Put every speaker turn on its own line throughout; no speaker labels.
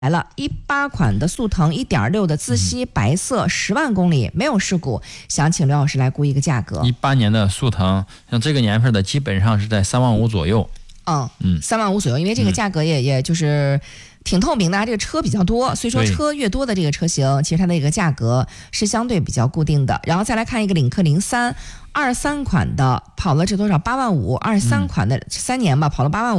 来了，18款的速腾 1.6 的自吸白色10万公里没有事故，想请刘老师来估一个价格。
18年的速腾，像这个年份的基本上是在3万5左右。
3万5左右，因为这个价格也就是挺透明的，这个车比较多，所以说车越多的这个车型，其实它的一个价格是相对比较固定的。然后再来看一个领克03 23款的，跑了这多少？8万5。23款的3年吧，跑了8万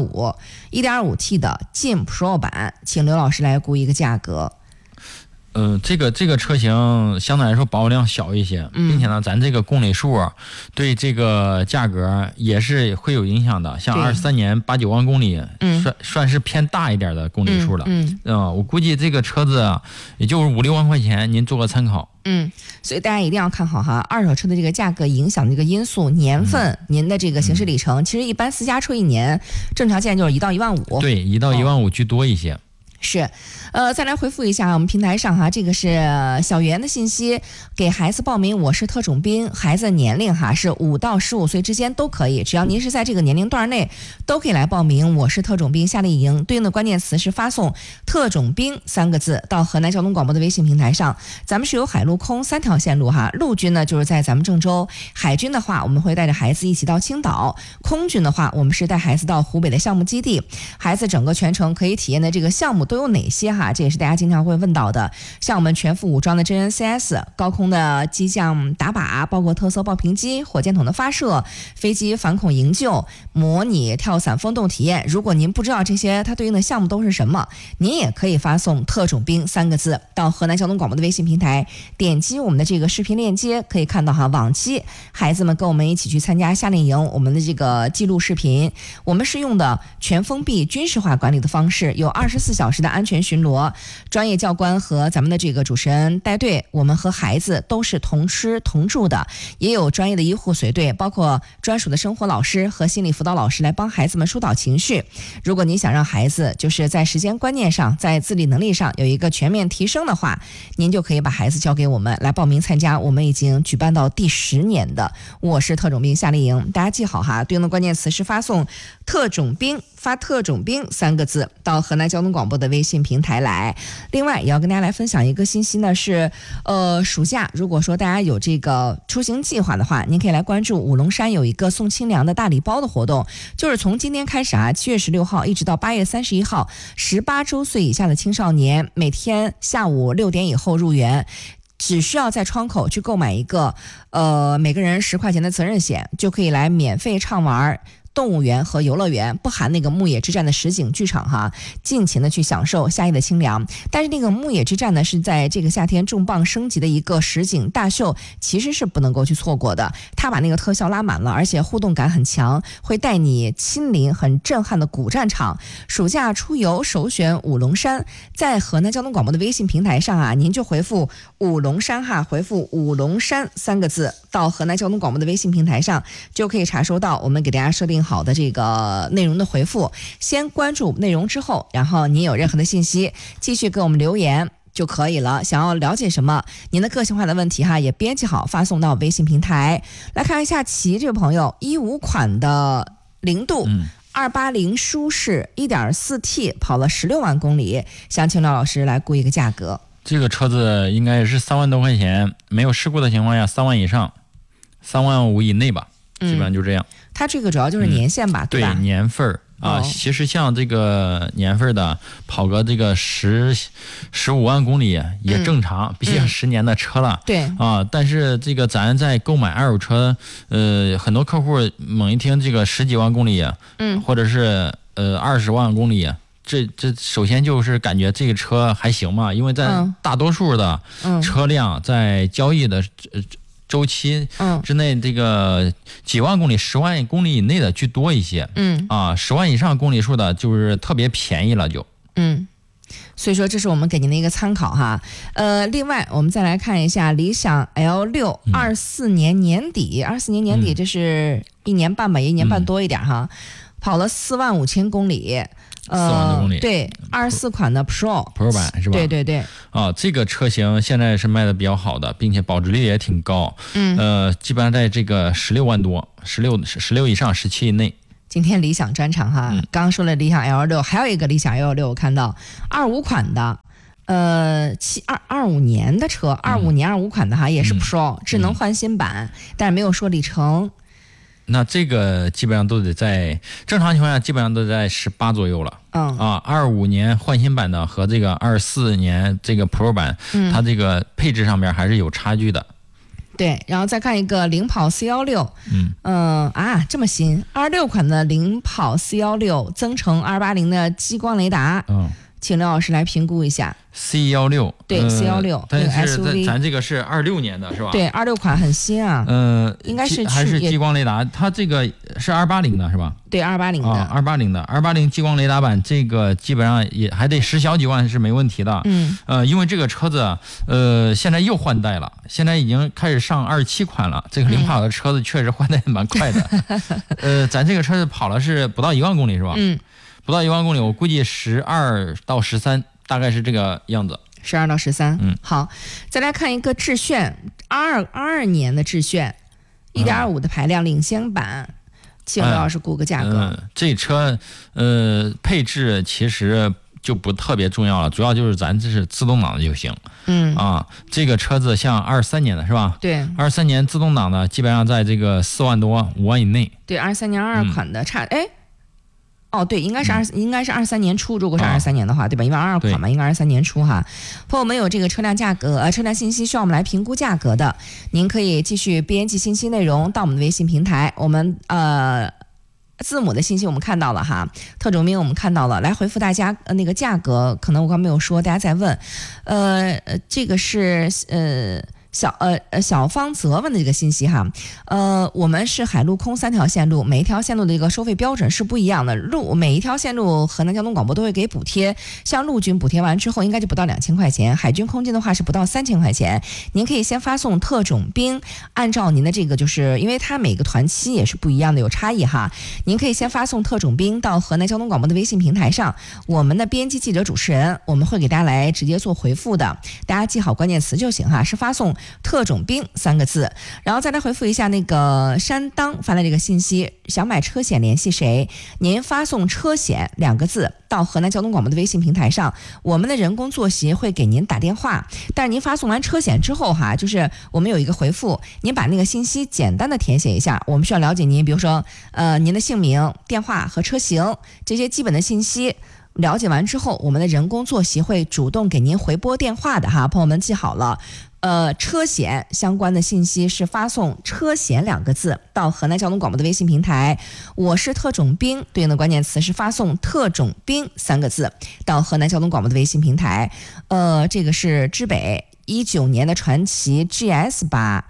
5。1.5T 的劲 Pro 版，请刘老师来估一个价格。
这个车型相对来说保有量小一些，并且呢，咱这个公里数对这个价格也是会有影响的。像23年8、9万公里，算是偏大一点的公里数了。我估计这个车子也就是5、6万块钱，您做个参考。
所以大家一定要看好哈，二手车的这个价格影响的这个因素，年份，您的这个行驶里程，其实一般私家车一年正常见就是1到1万5。
对，1到1万5居多一些。
是，再来回复一下我们平台上哈，这个是小圆的信息，给孩子报名我是特种兵，孩子年龄哈是5到15岁之间都可以，只要您是在这个年龄段内都可以来报名我是特种兵夏令营，对应的关键词是发送特种兵3个字到河南交通广播的微信平台上。咱们是有海陆空3条线路哈，陆军呢就是在咱们郑州，海军的话我们会带着孩子一起到青岛，空军的话我们是带孩子到湖北的项目基地，孩子整个全程可以体验的这个项目都有哪些哈？这也是大家经常会问到的，像我们全副武装的真人 CS、高空的机降打靶，包括特色爆屏机、火箭筒的发射、飞机反恐营救、模拟跳伞风洞体验。如果您不知道这些它对应的项目都是什么，您也可以发送特种兵3个字到河南交通广播的微信平台，点击我们的这个视频链接，可以看到哈，往期孩子们跟我们一起去参加夏令营，我们的这个记录视频，我们是用的全封闭军事化管理的方式，有24小时的安全巡逻，专业教官和咱们的这个主持人带队，我们和孩子都是同吃同住的，也有专业的医护随队，包括专属的生活老师和心理辅导老师来帮孩子们疏导情绪。如果你想让孩子就是在时间观念上，在自理能力上有一个全面提升的话，您就可以把孩子交给我们来报名参加我们已经举办到第10年的我是特种兵夏令营。大家记好哈，对应的关键词是发送特种兵，发特种兵3个字到河南交通广播的微信平台来。另外也要跟大家来分享一个信息呢，是暑假如果说大家有这个出行计划的话，您可以来关注五龙山有一个送清凉的大礼包的活动，就是从今天开始啊，7月16号一直到8月31号，18周岁以下的青少年每天下午6点以后入园，只需要在窗口去购买一个每个人10块钱的责任险，就可以来免费畅玩动物园和游乐园，不含那个牧野之战的实景剧场哈，尽情的去享受夏夜的清凉。但是那个牧野之战呢，是在这个夏天重磅升级的一个实景大秀，其实是不能够去错过的。它把那个特效拉满了，而且互动感很强，会带你亲临很震撼的古战场。暑假出游首选五龙山，在河南交通广播的微信平台上啊，您就回复五龙山哈，回复五龙山3个字到河南交通广播的微信平台上，就可以查收到我们给大家设定好的这个内容的回复。先关注内容之后，然后您有任何的信息继续给我们留言就可以了。想要了解什么您的个性化的问题哈，也编辑好发送到微信平台。来看一下齐这位朋友，15款的零度280舒适 1.4T 跑了16万公里，想请廖老师来估一个价格。
这个车子应该是3万多块钱，没有事故的情况下3万以上，3万5以内吧，基本上就这样。
它这个主要就是年限吧，对吧？
对，年份啊，其实像这个年份的跑个这个15万公里也正常，毕竟10年的车了。
对
啊，但是这个咱在购买二手车，很多客户猛一听这个10几万公里，或者是20万公里。这首先就是感觉这个车还行嘛，因为在大多数的车辆在交易的周期之内，这个几万公里、10万公里以内的居多一些。10万以上公里数的就是特别便宜了就。
所以说这是我们给您的一个参考哈。另外我们再来看一下理想 L6 24年年底这是1年半吧，1年半多一点哈，跑了4万5千公里。
4万多公里，
对，24款的 Pro
版是吧？
对
啊，这个车型现在是卖的比较好的，并且保值率也挺高。基本上在这个16万多，16以上，17以内。
今天理想专场哈，刚刚说了理想 L6，还有一个理想 L6，我看到25款的。25年的车，25年25款的哈，也是 Pro 智能换新版，但是没有说里程。
那这个基本上都得在正常情况下，基本上都在18左右了。25年换新版的和这个24年这个 Pro 版，它这个配置上面还是有差距的。
对，然后再看一个领跑 C16，这么新，26款的领跑 C16增程280的激光雷达，请刘老师来评估一下。
C16，
对，C16，
但是
SUV，
咱这个是26年的是吧？
对，26款很新啊。应该是
还是激光雷达，它这个是280的是吧？
对，280的。
280激光雷达版，这个基本上也还得10小几万是没问题的。因为这个车子现在又换代了，现在已经开始上27款了。这个领跑的车子确实换代蛮快的。咱这个车子跑了是不到1万公里是吧？不到1万公里，我估计12到13，大概是这个样子。
12到13，好，再来看一个致炫22年的致炫，1.5的排量领先版，请刘老师估个价格。
这车配置其实就不特别重要了，主要就是咱这是自动挡的就行。这个车子像23年的是吧？
对
，23年自动挡的基本上在这个4万多5万以内。
对，23年22款的对，应该是23年初，如果是23年的话，对吧？因为22款嘛，应该23年初哈。朋友们有这个车辆价格、车辆信息需要我们来评估价格的，您可以继续编辑信息内容到我们的微信平台。我们字母的信息我们看到了哈，特种兵我们看到了，来回复大家那个价格，可能我刚没有说，大家在问，这个是小方泽问的这个信息哈，我们是海陆空3条线路，每一条线路的一个收费标准是不一样的。每一条线路河南交通广播都会给补贴，像陆军补贴完之后应该就不到2000块钱，海军空军的话是不到3000块钱。您可以先发送特种兵，按照您的这个就是因为它每个团期也是不一样的，有差异哈。您可以先发送特种兵到河南交通广播的微信平台上，我们的编辑记者主持人我们会给大家来直接做回复的，大家记好关键词就行哈，是发送特种兵3个字，然后再来回复一下那个山当发来这个信息，想买车险联系谁？您发送车险2个字到河南交通广播的微信平台上，我们的人工坐席会给您打电话。但是您发送完车险之后哈，就是我们有一个回复，您把那个信息简单的填写一下，我们需要了解您，比如说您的姓名、电话和车型这些基本的信息。了解完之后，我们的人工坐席会主动给您回拨电话的哈，朋友们记好了。车险相关的信息是发送车险2个字到河南交通广播的微信平台，我是特种兵对应的关键词是发送特种兵3个字到河南交通广播的微信平台。这个是知北19年的传祺 GS8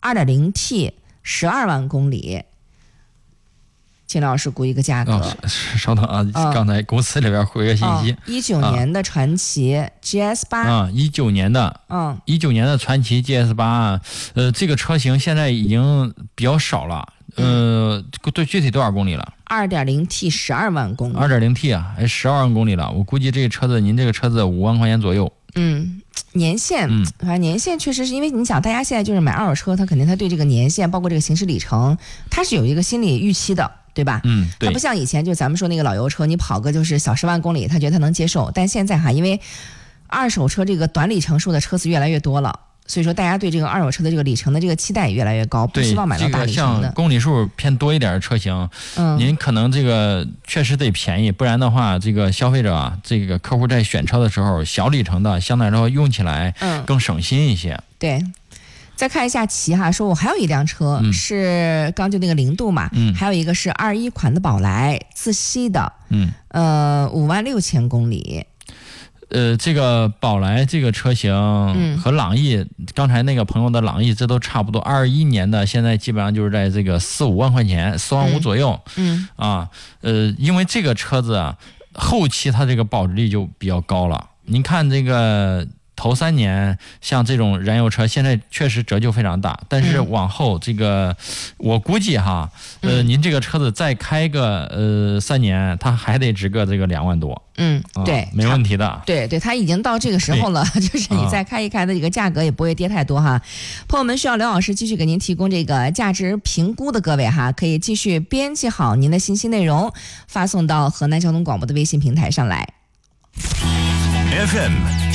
2.0T 12万公里。请老师估一个价格。
稍等啊，刚才公司里边回个信息。
19年的传祺 GS8。
19年的。19年的传祺 GS8，这个车型现在已经比较少了。对，具体多少公里了
？2.0T 12万公里。
2.0T 啊，还12万公里了。我估计这个车子，您这个车子5万块钱左右。
年限，反正年限确实是因为你想，大家现在就是买二手车，他肯定他对这个年限，包括这个行驶里程，他是有一个心理预期的。对吧？
对，
它不像以前，就咱们说那个老油车，你跑个就是小10万公里，他觉得他能接受。但现在哈，因为二手车这个短里程数的车子越来越多了，所以说大家对这个二手车的这个里程的这个期待也越来越高，不希望买到大里程的。
像公里数偏多一点的车型，您可能这个确实得便宜，不然的话，这个消费者啊，这个客户在选车的时候，小里程的相对来说用起来更省心一些。
对。再看一下奇哈，说我还有一辆车是刚就那个0度嘛，还有一个是21款的宝来自吸的，5万6千公里。
这个宝来这个车型和朗逸，刚才那个朋友的朗逸这都差不多，21年的现在基本上就是在这个4-5万块钱，4万5左右。因为这个车子啊，后期它这个保值率就比较高了。您看这个头3年像这种燃油车，现在确实折旧非常大，但是往后这个，我估计哈，您这个车子再开个3年，它还得值个这个2万多。
对，
没问题的。
对，它已经到这个时候了，就是你再开一开的这个价格也不会跌太多哈。朋友们需要刘老师继续给您提供这个价值评估的各位哈，可以继续编辑好您的信息内容，发送到河南交通广播的微信平台上来。
FM